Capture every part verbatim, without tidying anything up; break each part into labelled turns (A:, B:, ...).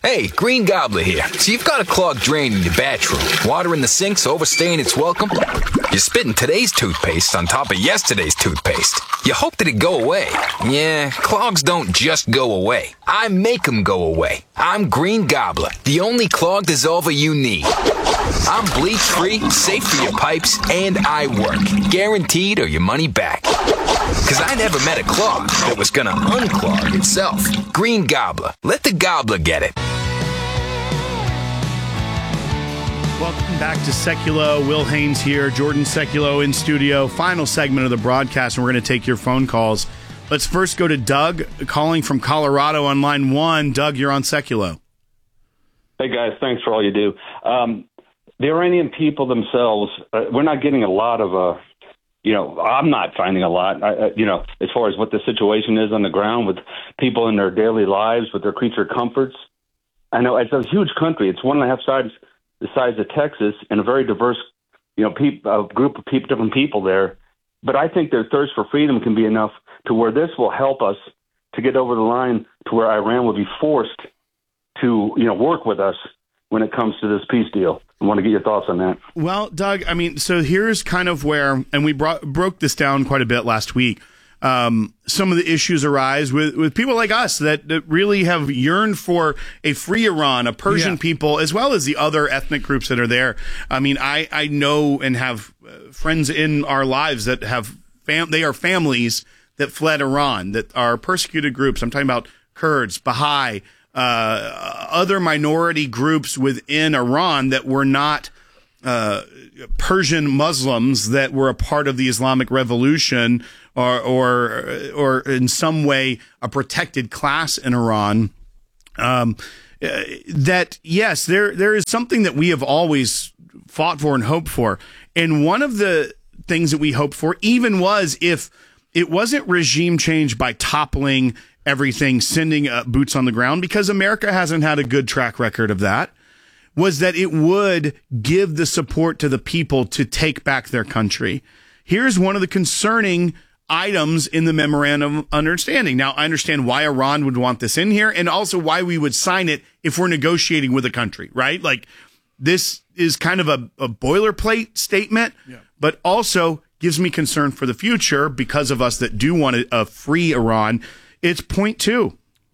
A: Hey, Green Gobbler here. So you've got a clogged drain in your bathroom. Water in the sink's overstaying its welcome. You're spitting today's toothpaste on top of yesterday's toothpaste. You hope that it go away. Yeah, clogs don't just go away. I make them go away. I'm Green Gobbler, the only clog dissolver you need. I'm bleach-free, safe for your pipes, and I work. Guaranteed or your money back. Cause I never met a clog that was gonna unclog itself. Green Gobbler. Let the gobbler get it.
B: Welcome back to Seculo. Will Haynes here. Jordan Seculo in studio. Final segment of the broadcast, and we're going to take your phone calls. Let's first go to Doug, calling from Colorado on line one. Doug, you're on Seculo.
C: Hey, guys. Thanks for all you do. Um, the Iranian people themselves, uh, we're not getting a lot of, uh, you know, I'm not finding a lot, I, uh, you know, as far as what the situation is on the ground with people in their daily lives, with their creature comforts. I know it's a huge country. It's one and a half sides the size of Texas, and a very diverse, you know, peop, uh, group of people, different people there. But I think their thirst for freedom can be enough to where this will help us to get over the line to where Iran will be forced to, you know, work with us when it comes to this peace deal. I want to get your thoughts on that.
B: Well, Doug, I mean, so here's kind of where, and we brought, broke this down quite a bit last week. Um, some of the issues arise with, with people like us that, that really have yearned for a free Iran, a Persian yeah. people, as well as the other ethnic groups that are there. I mean, I, I know and have uh, friends in our lives that have, fam- they are families that fled Iran, that are persecuted groups. I'm talking about Kurds, Baha'i, uh, other minority groups within Iran that were not uh, Persian Muslims that were a part of the Islamic Revolution or, or, or in some way a protected class in Iran. Um, that yes, there, there is something that we have always fought for and hoped for. And one of the things that we hoped for even was if it wasn't regime change by toppling everything, sending uh, boots on the ground, because America hasn't had a good track record of that, was that it would give the support to the people to take back their country. Here's one of the concerning items in the memorandum of understanding. Now, I understand why Iran would want this in here and also why we would sign it if we're negotiating with a country, right? Like, this is kind of a, a boilerplate statement, yeah. but also gives me concern for the future because of us that do want a, a free Iran. It's point two.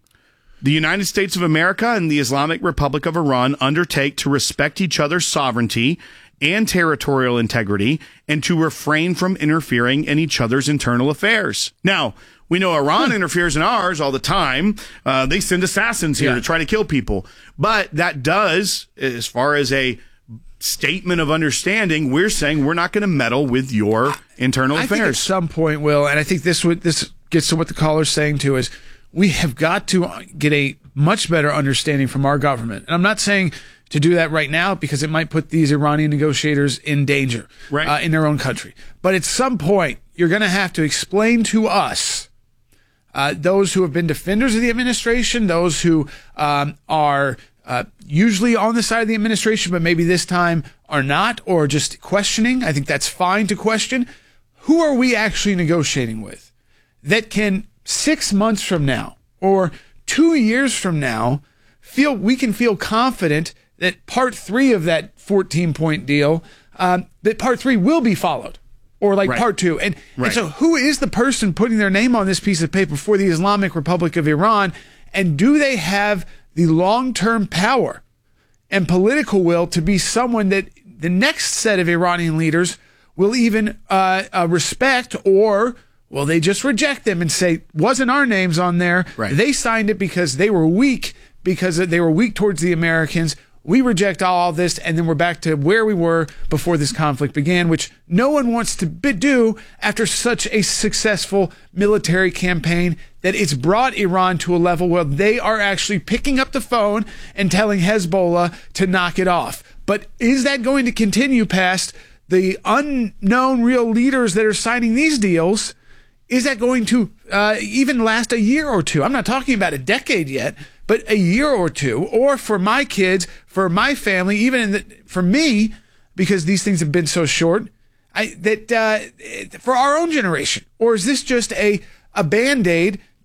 B: The United States of America and the Islamic Republic of Iran undertake to respect each other's sovereignty and territorial integrity and to refrain from interfering in each other's internal affairs. Now, we know Iran interferes in ours all the time. Uh, they send assassins here yeah. to try to kill people. But that does, as far as a statement of understanding, we're saying we're not going to meddle with your internal
D: I
B: affairs.
D: Think at some point, Will, and I think this would this gets to what the caller's saying too, is we have got to get a much better understanding from our government. And I'm not saying to do that right now because it might put these Iranian negotiators in danger right. uh, in their own country. But at some point, you're going to have to explain to us, uh, those who have been defenders of the administration, those who um, are uh, usually on the side of the administration, but maybe this time are not, or just questioning. I think that's fine to question. Who are we actually negotiating with that can six months from now or two years from now feel we can feel confident that part three of that fourteen point deal, um, that part three will be followed, or like right. part two. And, right. and so who is the person putting their name on this piece of paper for the Islamic Republic of Iran? And do they have the long-term power and political will to be someone that the next set of Iranian leaders will even uh, uh, respect, or will they just reject them and say, wasn't our names on there? Right. They signed it because they were weak, because they were weak towards the Americans. We reject all of this, and then we're back to where we were before this conflict began, which no one wants to do after such a successful military campaign that it's brought Iran to a level where they are actually picking up the phone and telling Hezbollah to knock it off. But is that going to continue past the unknown real leaders that are signing these deals? Is that going to uh, even last a year or two? I'm not talking about a decade yet, but a year or two, or for my kids, for my family, even in the, for me, because these things have been so short, I, that uh, for our own generation? Or is this just a, a Band-Aid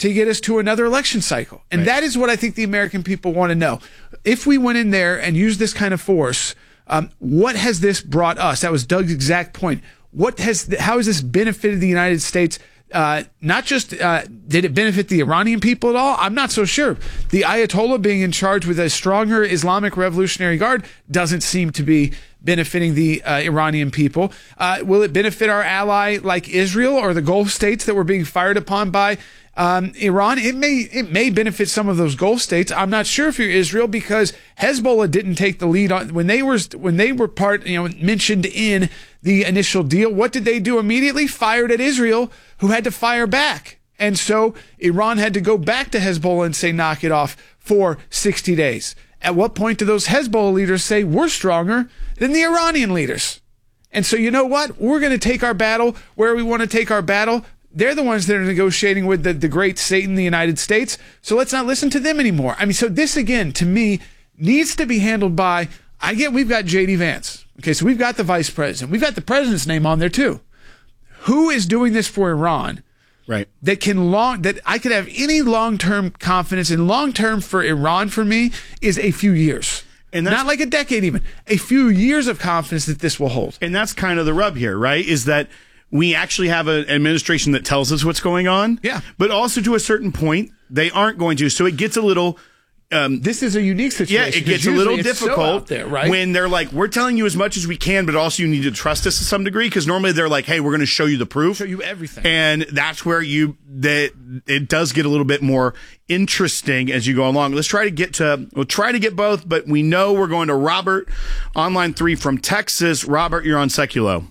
D: to get us to another election cycle. And
B: right.
D: that is what I think the American people want to know. If we went in there and used this kind of force, um, what has this brought us? That was Doug's exact point. What has, how has this benefited the United States? Uh, not just uh, did it benefit the Iranian people at all? I'm not so sure. The Ayatollah being in charge with a stronger Islamic Revolutionary Guard doesn't seem to be benefiting the uh, Iranian people. Uh, will it benefit our ally like Israel or the Gulf states that were being fired upon by um, Iran? It may it may benefit some of those Gulf states. I'm not sure if you're Israel, because Hezbollah didn't take the lead on when they were when they were part you know mentioned in the initial deal. What did they do immediately? Fired at Israel, who had to fire back. And so Iran had to go back to Hezbollah and say, knock it off for sixty days. At what point do those Hezbollah leaders say, we're stronger than the Iranian leaders? And so, you know what? We're going to take our battle where we want to take our battle. They're the ones that are negotiating with the, the great Satan, the United States. So let's not listen to them anymore. I mean, so this, again, to me, needs to be handled by, I get we've got J D Vance. Okay, so we've got the vice president. We've got the president's name on there, too. Who is doing this for Iran?
B: Right.
D: That can long that I could have any long-term confidence in. Long-term for Iran for me is a few years. And that's, not like a decade even. A few years of confidence that this will hold.
B: And that's kind of the rub here, right? Is that we actually have an administration that tells us what's going on.
D: Yeah.
B: But also to a certain point, they aren't going to. So it gets a little... Um,
D: this is a unique situation.
B: Yeah, it gets a little difficult
D: so out there, right?
B: When they're like, we're telling you as much as we can, but also you need to trust us to some degree, because normally they're like, hey, we're going to show you the proof.
D: Show you everything.
B: And that's where you that it does get a little bit more interesting as you go along. Let's try to get to, we'll try to get both, but we know we're going to Robert on line three from Texas. Robert, you're on Seculo.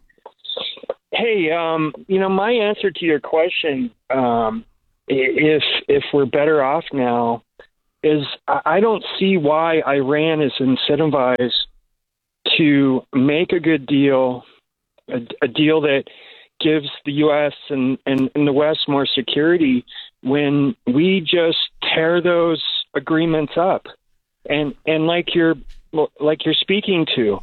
E: Hey, um, you know, my answer to your question, um, if if we're better off now, is I don't see why Iran is incentivized to make a good deal, a, a deal that gives the U S and, and, and the West more security, when we just tear those agreements up. And and like you're like you're speaking to,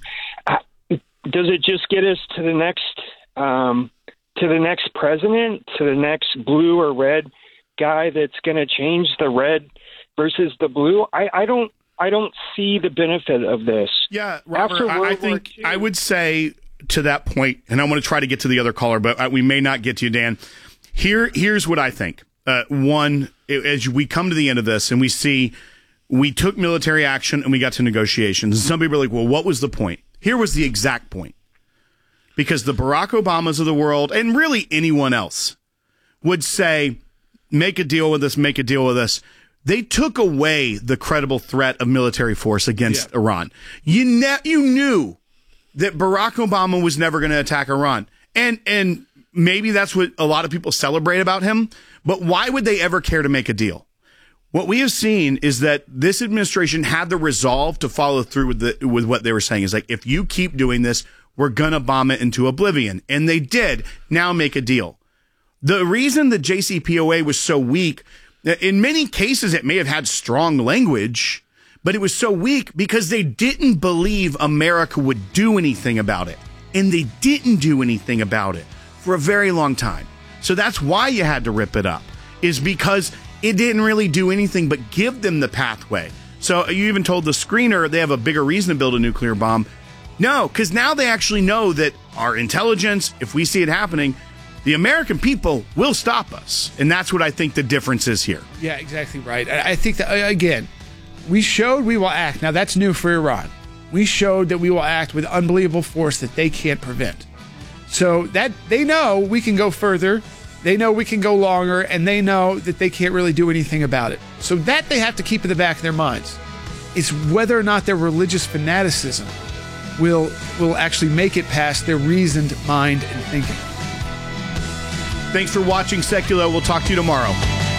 E: does it just get us to the next um, to the next president, to the next blue or red guy that's going to change the red versus the blue? I, I don't I don't see the benefit of this.
B: Yeah, Robert, I, I think I would say to that point, and I want to try to get to the other caller, but we may not get to you, Dan. Here, here's what I think. Uh, one, as we come to the end of this and we see we took military action and we got to negotiations, and some people are like, well, what was the point? Here was the exact point. Because the Barack Obamas of the world, and really anyone else, would say, make a deal with us, make a deal with us. They took away the credible threat of military force against yeah. Iran. You ne- you knew that Barack Obama was never going to attack Iran. And and maybe that's what a lot of people celebrate about him, but why would they ever care to make a deal? What we have seen is that this administration had the resolve to follow through with the, with what they were saying. Is like, if you keep doing this, we're going to bomb it into oblivion. And they did. Now make a deal. The reason the J C P O A was so weak, in many cases it may have had strong language, but it was so weak because they didn't believe America would do anything about it. And they didn't do anything about it for a very long time. So that's why you had to rip it up, is because it didn't really do anything but give them the pathway. So you even told the screener they have a bigger reason to build a nuclear bomb. No, because now they actually know that our intelligence, if we see it happening, the American people will stop us. And that's what I think the difference is here.
D: Yeah, exactly right. I think that, again, we showed we will act. Now, that's new for Iran. We showed that we will act with unbelievable force that they can't prevent. So that they know we can go further. They know we can go longer, and they know that they can't really do anything about it. So that they have to keep in the back of their minds. It's whether or not their religious fanaticism will will actually make it past their reasoned mind and thinking.
B: Thanks for watching Secular. We'll talk to you tomorrow.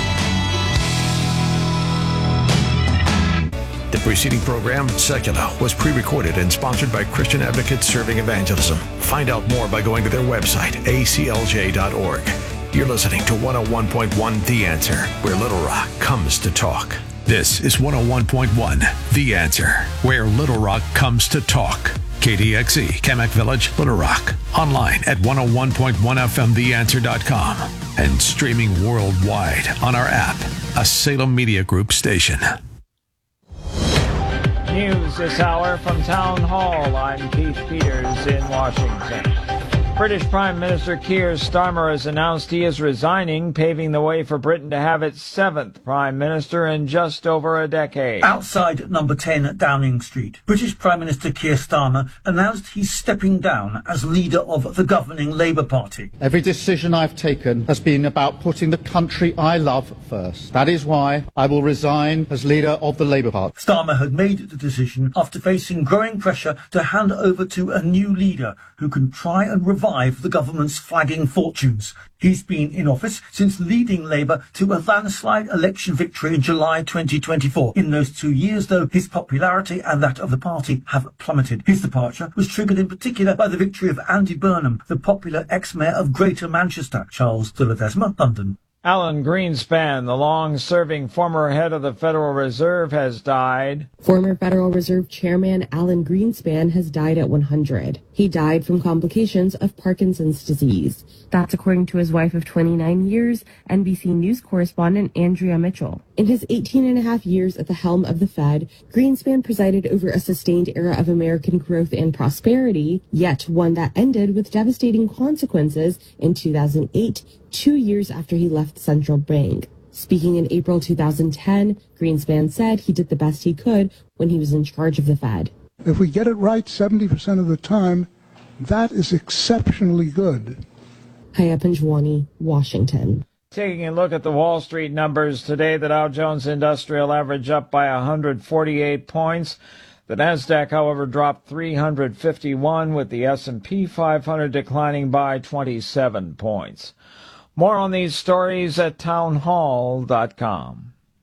F: The preceding program, Secular, was pre-recorded and sponsored by Christian Advocates Serving Evangelism. Find out more by going to their website, a c l j dot org. You're listening to one oh one point one The Answer, where Little Rock comes to talk. This is one oh one point one The Answer, where Little Rock comes to talk. K D X E, Kamak Village, Little Rock. Online at one oh one point one F M the answer dot com. And streaming worldwide on our app, a Salem Media Group station.
G: News this hour from Town Hall. I'm Keith Peters in Washington. British Prime Minister Keir Starmer has announced he is resigning, paving the way for Britain to have its seventh Prime Minister in just over a decade.
H: Outside number ten Downing Street, British Prime Minister Keir Starmer announced he's stepping down as leader of the governing Labour Party.
I: Every decision I've taken has been about putting the country I love first. That is why I will resign as leader of the Labour Party.
H: Starmer had made the decision after facing growing pressure to hand over to a new leader who can try and revive the government's flagging fortunes. He's been in office since leading Labour to a landslide election victory in July twenty twenty-four. In those two years, though, his popularity and that of the party have plummeted. His departure was triggered in particular by the victory of Andy Burnham, the popular ex-mayor of Greater Manchester. Charles de Ledesma, London.
G: Alan Greenspan, the long-serving former head of the Federal Reserve, has died.
J: Former Federal Reserve Chairman Alan Greenspan has died at one hundred. He died from complications of Parkinson's disease. That's according to his wife of twenty-nine years, N B C News correspondent Andrea Mitchell. In his eighteen and a half years at the helm of the Fed, Greenspan presided over a sustained era of American growth and prosperity, yet one that ended with devastating consequences in two thousand eight, two years after he left the central bank. Speaking in April two thousand ten, Greenspan said he did the best he could when he was in charge of the Fed.
K: If we get it right seventy percent of the time, that is exceptionally good.
J: Haya Panjwani, Washington.
G: Taking a look at the Wall Street numbers today, the Dow Jones Industrial Average up by one hundred forty-eight points. The Nasdaq, however, dropped three hundred fifty-one, with the S and P five hundred declining by twenty-seven points. More on these stories at townhall dot com.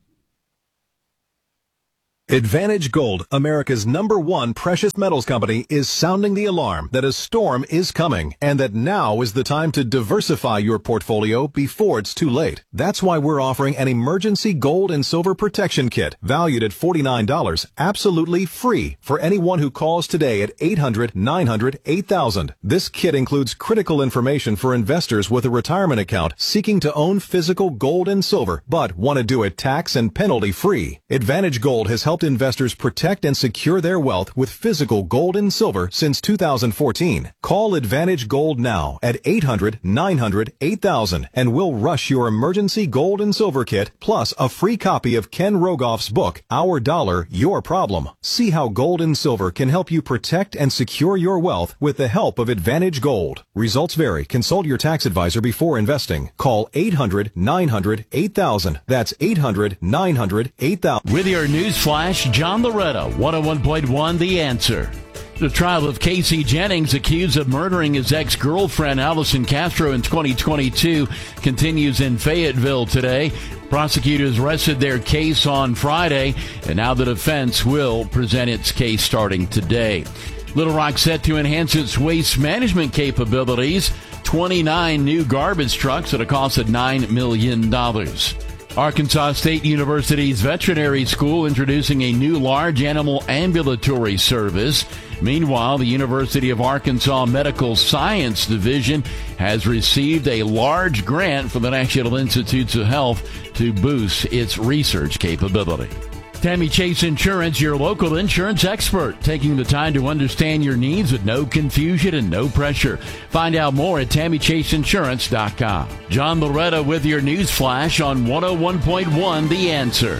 L: Advantage Gold, America's number one precious metals company, is sounding the alarm that a storm is coming and that now is the time to diversify your portfolio before it's too late. That's why we're offering an emergency gold and silver protection kit valued at forty-nine dollars, absolutely free for anyone who calls today at eight hundred, nine hundred, eight thousand. This kit includes critical information for investors with a retirement account seeking to own physical gold and silver but want to do it tax and penalty free. Advantage Gold has helped investors protect and secure their wealth with physical gold and silver since two thousand fourteen. Call Advantage Gold now at eight hundred, nine hundred, eight thousand and we'll rush your emergency gold and silver kit plus a free copy of Ken Rogoff's book, Our Dollar, Your Problem. See how gold and silver can help you protect and secure your wealth with the help of Advantage Gold. Results vary. Consult your tax advisor before investing. Call eight hundred, nine hundred, eight thousand. That's eight hundred, nine hundred, eight thousand.
M: With your news flash, John Loretta, one oh one point one The Answer. The trial of Casey Jennings, accused of murdering his ex-girlfriend Allison Castro in twenty twenty-two, continues in Fayetteville today. Prosecutors rested their case on Friday, and now the defense will present its case starting today. Little Rock set to enhance its waste management capabilities. twenty-nine new garbage trucks at a cost of nine million dollars. Arkansas State University's veterinary school introducing a new large animal ambulatory service. Meanwhile, the University of Arkansas Medical Science Division has received a large grant from the National Institutes of Health to boost its research capability. Tammy Chase Insurance, your local insurance expert, taking the time to understand your needs with no confusion and no pressure. Find out more at tammy chase insurance dot com. John Loretta with your news flash on one oh one point one The Answer.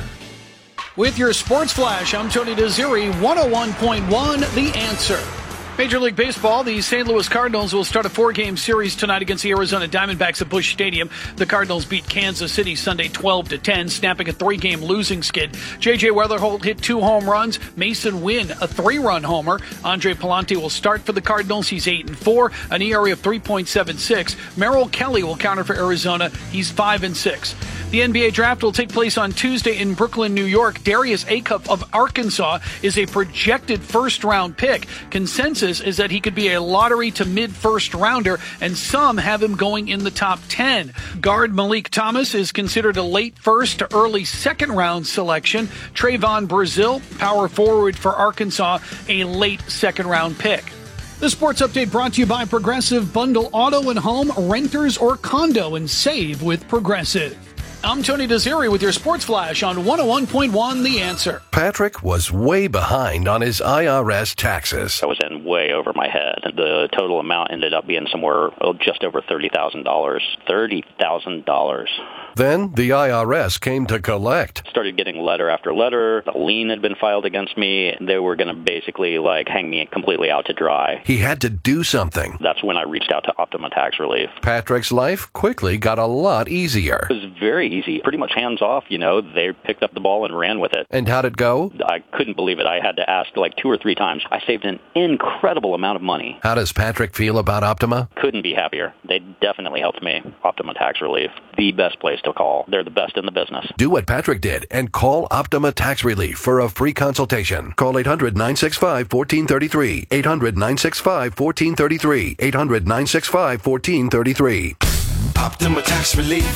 N: With your sports flash, I'm Tony Desiri, one oh one point one The Answer. Major League Baseball, the Saint Louis Cardinals will start a four-game series tonight against the Arizona Diamondbacks at Busch Stadium. The Cardinals beat Kansas City Sunday twelve to ten, snapping a three-game losing skid. J J Weatherholt hit two home runs. Mason Wynn, a three-run homer. Andre Palante will start for the Cardinals. He's eight and four, an E R A of three point seven six. Merrill Kelly will counter for Arizona. He's five and six. The N B A draft will take place on Tuesday in Brooklyn, New York. Darius Acuff of Arkansas is a projected first-round pick. Consensus consensus is that he could be a lottery to mid-first rounder, and some have him going in the top ten. Guard Malik Thomas is considered a late first to early second round selection. Trayvon Brazil, power forward for Arkansas, a late second round pick. The Sports Update brought to you by Progressive. Bundle auto and home, renters or condo, and save with Progressive. I'm Tony Desiri with your Sports Flash on one oh one point one The Answer.
F: Patrick was way behind on his I R S taxes.
O: I was in way over my head. The total amount ended up being somewhere oh, just over thirty thousand dollars. thirty thousand dollars.
F: Then the I R S came to collect.
O: Started getting letter after letter. A lien had been filed against me. They were going to basically like hang me completely out to dry.
F: He had to do something.
O: That's when I reached out to Optima Tax Relief.
F: Patrick's life quickly got a lot easier.
O: It was very easy. Pretty much hands off, you know. They picked up the ball and ran with it.
F: And how'd it go?
O: I couldn't believe it. I had to ask like two or three times. I saved an incredible amount of money.
F: How does Patrick feel about Optima?
O: Couldn't be happier. They definitely helped me. Optima Tax Relief, the best place to call. They're the best in the business.
F: Do what Patrick did and call Optima Tax Relief for a free consultation. Call eight hundred, nine six five, one four three three. eight hundred, nine six five, one four three three. eight hundred, nine six five, one four three three.
P: Optima Tax Relief.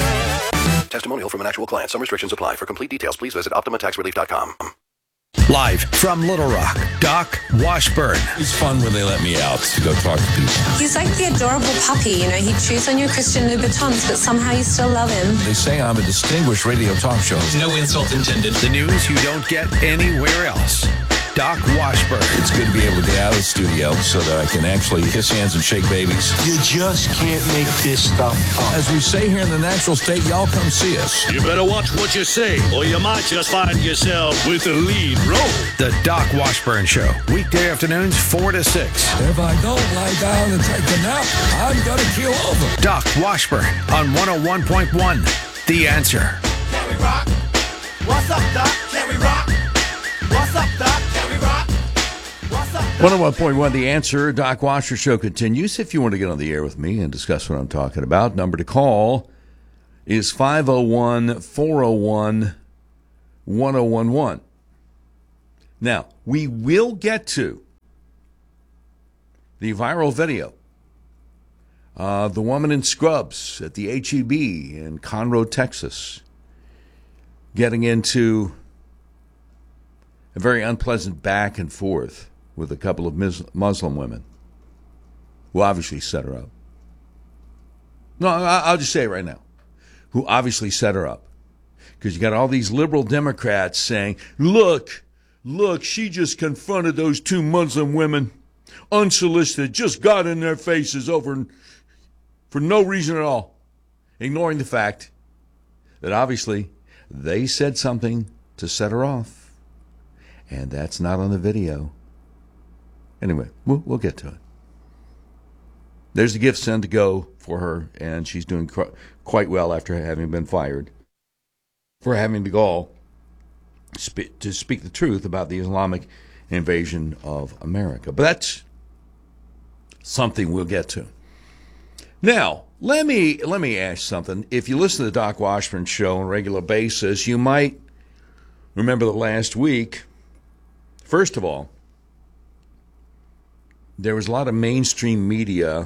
F: Testimonial from an actual client. Some restrictions apply. For complete details, please visit optima tax relief dot com.
Q: Live from Little Rock, Doc Washburn.
R: It's fun when they let me out to go talk to people.
S: He's like the adorable puppy, you know. He chews on your Christian Louboutins, but somehow you still love him.
R: They say I'm a distinguished radio talk show.
P: No insult intended.
Q: The news you don't get anywhere else. Doc Washburn.
R: It's good to be able to get out of the studio so that I can actually kiss hands and shake babies.
P: You just can't make this stuff up.
R: As we say here in the natural state, y'all come see us.
T: You better watch what you say, or you might just find yourself with the lead role.
Q: The Doc Washburn Show. Weekday afternoons, four to six.
R: If I don't lie down and take a nap, I'm going to keel over.
Q: Doc Washburn on one oh one point one. The Answer.
P: Can we rock? What's up, Doc? Can we rock? What's up, Doc?
U: one oh one point one The Answer. Doc Washer Show continues. If you want to get on the air with me and discuss what I'm talking about, number to call is five oh one, four oh one, one oh one one. Now, we will get to the viral video. Uh, the woman in scrubs at the H E B in Conroe, Texas, getting into a very unpleasant back and forth with a couple of Muslim women who obviously set her up. No, I'll just say it right now. Who obviously set her up. Because you got all these liberal Democrats saying, look, look, she just confronted those two Muslim women unsolicited, just got in their faces over for no reason at all. Ignoring the fact that obviously they said something to set her off. And that's not on the video. Anyway, we'll, we'll get to it. There's a gift sent to go for her, and she's doing qu- quite well after having been fired for having the gall sp- to speak the truth about the Islamic invasion of America. But that's something we'll get to. Now, let me let me ask something. If you listen to the Doc Washburn Show on a regular basis, you might remember that last week, first of all, there was a lot of mainstream media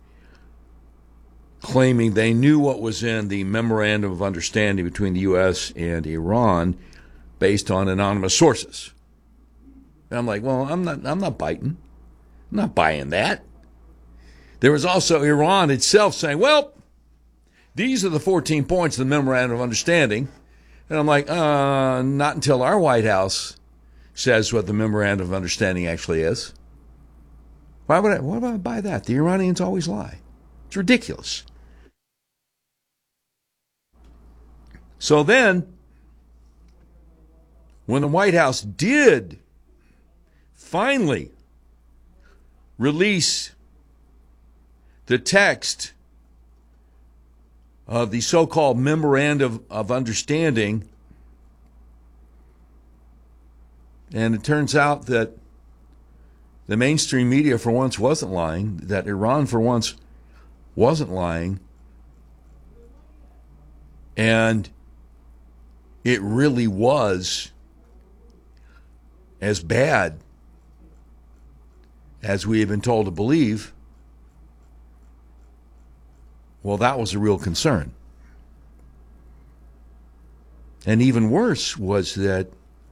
U: claiming they knew what was in the memorandum of understanding between the U S and Iran based on anonymous sources. And I'm like, well, I'm not I'm not biting. I'm not buying that. There was also Iran itself saying, well, these are the fourteen points of the memorandum of understanding. And I'm like, uh, not until our White House says what the memorandum of understanding actually is. Why would I, why would I buy that? The Iranians always lie. It's ridiculous. So then, when the White House did finally release the text of the so-called Memorandum of Understanding, and it turns out that the mainstream media for once wasn't lying, that Iran for once wasn't lying, and it really was as bad as we have been told to believe, well, that was a real concern. And even worse was that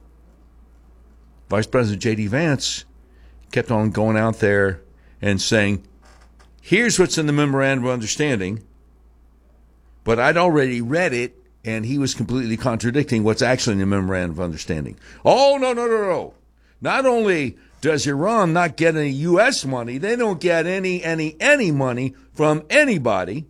U: Vice President J D. Vance kept on going out there and saying, here's what's in the memorandum of understanding, but I'd already read it, and he was completely contradicting what's actually in the memorandum of understanding. Oh, no, no, no, no. Not only does Iran not get any U S money, they don't get any, any, any money from anybody.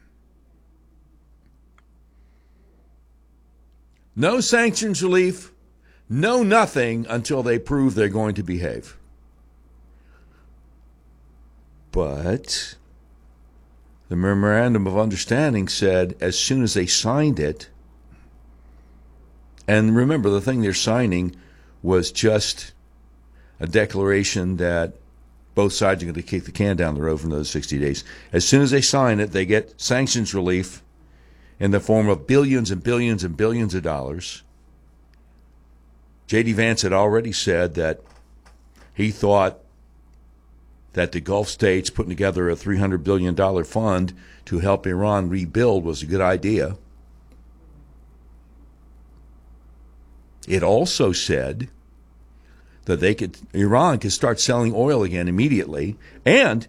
U: No sanctions relief, no nothing until they prove they're going to behave. But the memorandum of understanding said as soon as they signed it, and remember, the thing they're signing was just a declaration that both sides are going to kick the can down the road for another sixty days. As soon as they sign it, they get sanctions relief in the form of billions and billions and billions of dollars. J D. Vance had already said that he thought that the Gulf states putting together a three hundred billion dollars fund to help Iran rebuild was a good idea. It also said that they could, Iran could start selling oil again immediately. And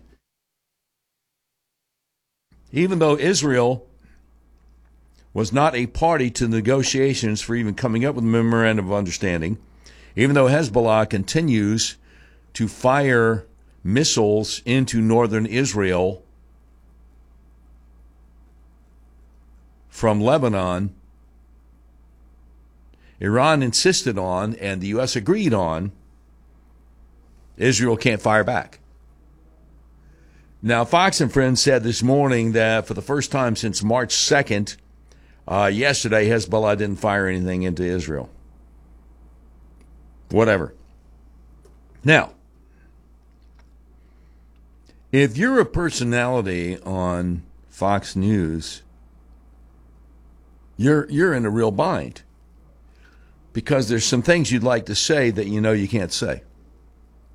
U: even though Israel was not a party to the negotiations for even coming up with a memorandum of understanding, even though Hezbollah continues to fire missiles into northern Israel from Lebanon, Iran insisted on, and the U S agreed on, Israel can't fire back. Now, Fox and Friends said this morning that for the first time since March second, uh, yesterday, Hezbollah didn't fire anything into Israel. Whatever. Now, if you're a personality on Fox News, you're you're in a real bind, because there's some things you'd like to say that you know you can't say.